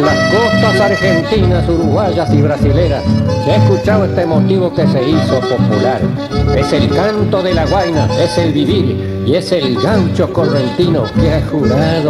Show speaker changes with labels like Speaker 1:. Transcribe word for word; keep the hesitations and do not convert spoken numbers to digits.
Speaker 1: las costas argentinas, uruguayas y brasileras, se ha escuchado este motivo que se hizo popular. Es el canto de la guaina, es el vivir y es el gaucho correntino que ha jurado